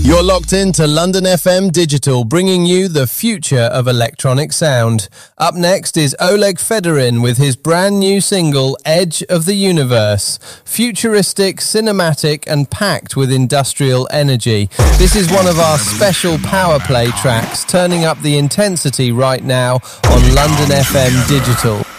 You're locked in to London FM Digital, bringing you the future of electronic sound. Up next is Oleg Fedorin with his brand new single, Edge of the Universe. Futuristic, cinematic, and packed with industrial energy. This is one of our special power play tracks, turning up the intensity right now on London FM Digital.